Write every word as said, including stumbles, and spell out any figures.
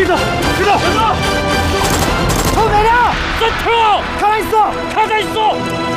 知道，知道，知道。 臭美亮， 站住！ 开门있어， 开门있어！